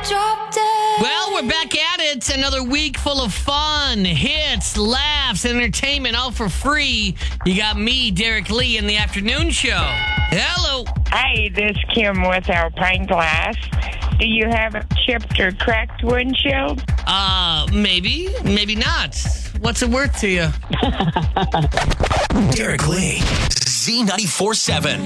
Drop dead. Well, we're back at it. Another week full of fun, hits, laughs, entertainment, all for free. You got me, Derek Lee, in the afternoon show. Hello. Hi, this is Kim with Alpine Glass. Do you have a chipped or cracked windshield? Maybe, maybe not. What's it worth to you? Derek Lee, Z94.7.